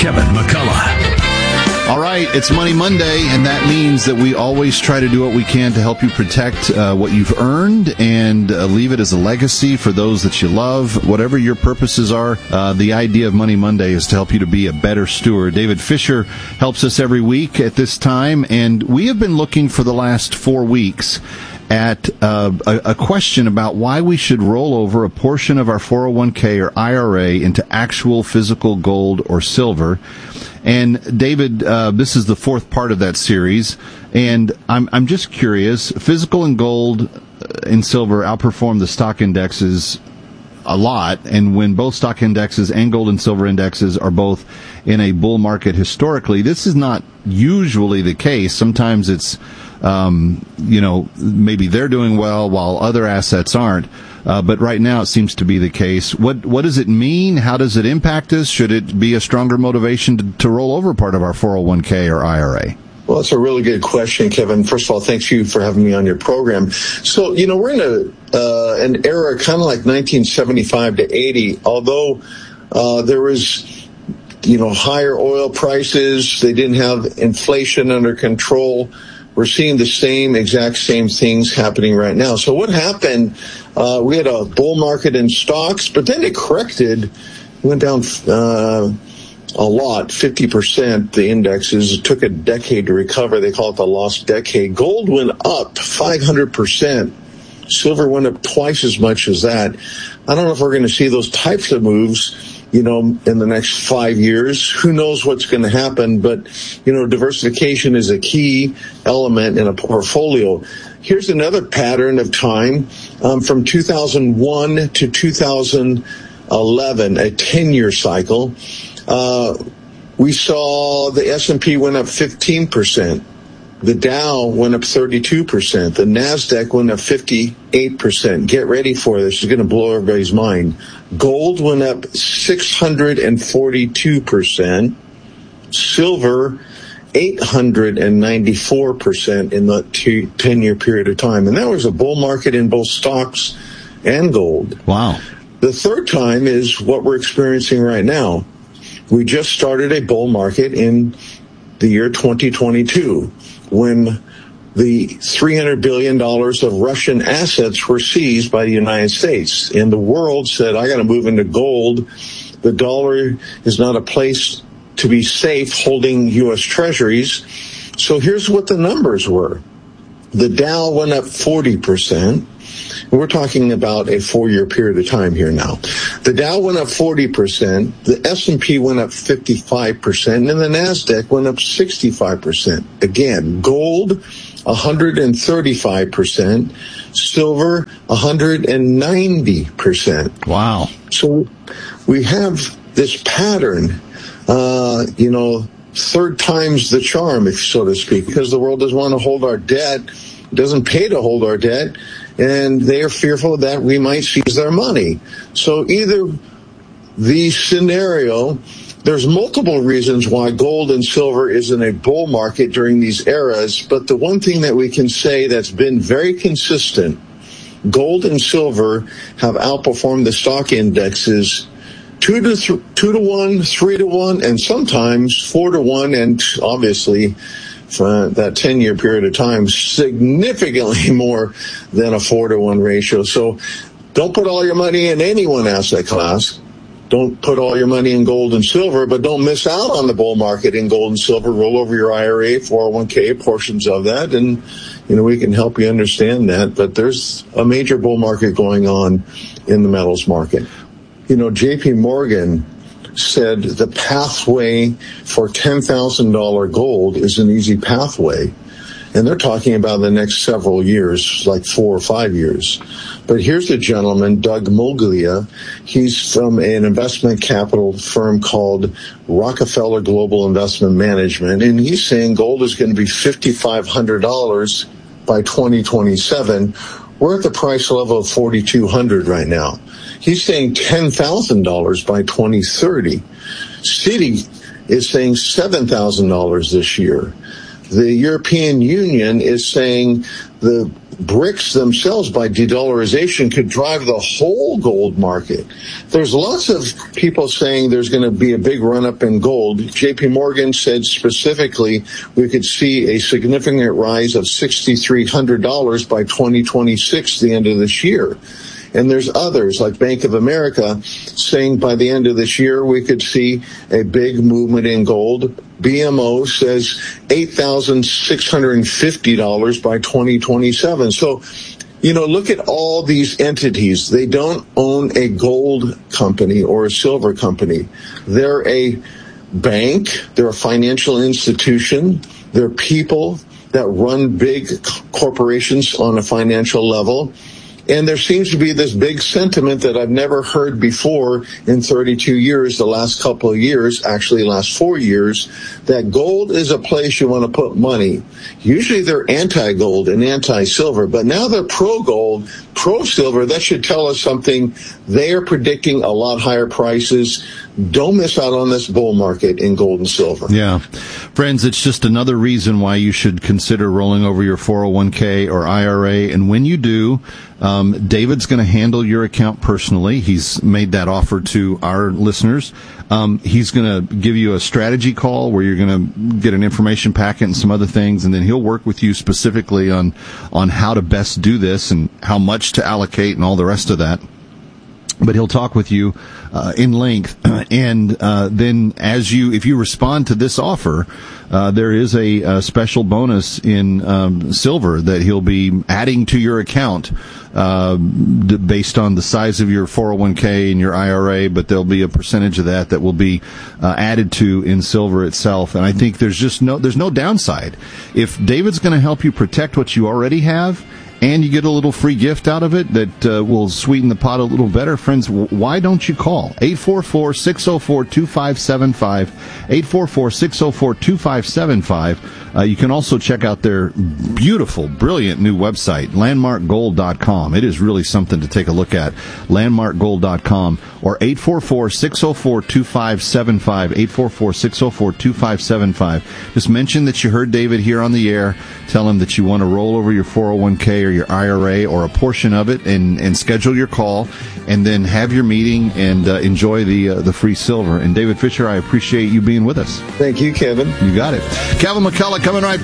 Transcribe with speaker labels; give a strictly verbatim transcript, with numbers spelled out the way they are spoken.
Speaker 1: Kevin McCullough.
Speaker 2: All right, it's Money Monday, and that means that we always try to do what we can to help you protect uh, what you've earned and uh, leave it as a legacy for those that you love. Whatever your purposes are, uh, the idea of Money Monday is to help you to be a better steward. David Fisher helps us every week at this time, and we have been looking for the last four weeks at uh, a, a question about why we should roll over a portion of our four oh one k or I R A into actual physical gold or silver. And David, uh, this is the fourth part of that series, and I'm I'm just curious. Physical and gold and silver outperform the stock indexes a lot, and when both stock indexes and gold and silver indexes are both in a bull market historically, this is not usually the case. Sometimes it's um, you know maybe they're doing well while other assets aren't. Uh, but right now it seems to be the case. What what does it mean? How does it impact us? Should it be a stronger motivation to, to roll over part of our four oh one k or I R A?
Speaker 3: Well, that's a really good question, Kevin. First of all, thanks you for having me on your program. So, you know, we're in a uh, an era kind of like nineteen seventy-five to eighty, although uh, there was, you know, higher oil prices. They didn't have inflation under control. We're seeing the same, exact same things happening right now. So what happened, uh, we had a bull market in stocks, but then it corrected, went down uh, a lot, fifty percent, the indexes. It took a decade to recover. They call it the lost decade. Gold went up five hundred percent. Silver went up twice as much as that. I don't know if we're going to see those types of moves, you know, in the next five years. Who knows what's going to happen? But, you know, diversification is a key element in a portfolio. Here's another pattern of time um, from two thousand one to two thousand eleven, a ten-year cycle. Uh, we saw the S and P went up fifteen percent. The Dow went up thirty-two percent. The NASDAQ went up fifty-eight percent. Get ready for this. It's going to blow everybody's mind. Gold went up six hundred forty-two percent. Silver, eight hundred ninety-four percent in the ten-year period of time. And that was a bull market in both stocks and gold.
Speaker 2: Wow.
Speaker 3: The third time is what we're experiencing right now. We just started a bull market in the year twenty twenty-two. When the three hundred billion dollars of Russian assets were seized by the United States. And the world said, I got to move into gold. The dollar is not a place to be safe holding U S treasuries. So here's what the numbers were. The Dow went up forty percent. We're talking about a four-year period of time here now. The Dow went up forty percent, the S and P went up fifty-five percent, and the NASDAQ went up sixty-five percent. Again, gold, one hundred thirty-five percent, silver, one hundred ninety percent.
Speaker 2: Wow.
Speaker 3: So we have this pattern, uh, you know, third time's the charm, if so to speak, because the world doesn't want to hold our debt, doesn't pay to hold our debt, and they are fearful that we might seize their money. So either the scenario, there's multiple reasons why gold and silver is in a bull market during these eras, but the one thing that we can say that's been very consistent, gold and silver have outperformed the stock indexes two to th- two to one, three to one, and sometimes four to one, and obviously for that ten-year period of time, significantly more than a four to one ratio. So don't put all your money in any one asset class. Don't put all your money in gold and silver, but don't miss out on the bull market in gold and silver. Roll over your I R A, four oh one k, portions of that, and, you know, we can help you understand that. But there's a major bull market going on in the metals market. You know, J P Morgan said the pathway for ten thousand dollars gold is an easy pathway. And they're talking about the next several years, like four or five years. But here's a gentleman, Doug Moglia. He's from an investment capital firm called Rockefeller Global Investment Management. And he's saying gold is going to be five thousand five hundred dollars by twenty twenty-seven. We're at the price level of four thousand two hundred dollars right now. He's saying ten thousand dollars by twenty thirty. Citi is saying seven thousand dollars this year. The European Union is saying the BRICS themselves, by de-dollarization, could drive the whole gold market. There's lots of people saying there's going to be a big run-up in gold. J P Morgan said specifically we could see a significant rise of six thousand three hundred dollars by twenty twenty-six, the end of this year. And there's others, like Bank of America, saying by the end of this year we could see a big movement in gold. B M O says eight thousand six hundred fifty dollars by twenty twenty-seven. So, you know, look at all these entities. They don't own a gold company or a silver company. They're a bank. They're a financial institution. They're people that run big corporations on a financial level. And there seems to be this big sentiment that I've never heard before in thirty-two years, the last couple of years, actually last four years, that gold is a place you want to put money. Usually they're anti-gold and anti-silver, but now they're pro-gold, pro-silver. That should tell us something. They are predicting a lot higher prices. Don't miss out on this bull market in gold and silver.
Speaker 2: Yeah. Friends, it's just another reason why you should consider rolling over your four oh one k or I R A. And when you do, um, David's going to handle your account personally. He's made that offer to our listeners. Um, he's going to give you a strategy call where you're going to get an information packet and some other things, and then he'll work with you specifically on, on how to best do this and how much to allocate and all the rest of that. But he'll talk with you uh, in length, and uh, then as you, if you respond to this offer, uh, there is a, a special bonus in um, silver that he'll be adding to your account uh, d- based on the size of your four oh one k and your I R A. But there'll be a percentage of that that will be uh, added to in silver itself. And I think there's just no, there's no downside. If David's going to help you protect what you already have, and you get a little free gift out of it that uh, will sweeten the pot a little better, friends, w- why don't you call? eight four four, six oh four, two five seven five, eight four four, six oh four, two five seven five. Uh, you can also check out their beautiful, brilliant new website, landmark gold dot com. It is really something to take a look at, landmark gold dot com, or eight four four, six oh four, two five seven five, eight four four, six oh four, two five seven five. Just mention that you heard David here on the air. Tell him that you want to roll over your four oh one k or your I R A or a portion of it, and, and schedule your call, and then have your meeting and uh, enjoy the uh, the free silver. And David Fisher, I appreciate you being with us.
Speaker 3: Thank you, Kevin.
Speaker 2: You got it. Kevin McCullough coming right